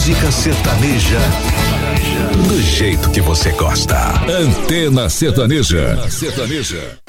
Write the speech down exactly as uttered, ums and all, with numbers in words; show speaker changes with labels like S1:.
S1: música sertaneja do jeito que você gosta.
S2: Antena Sertaneja. Sertaneja.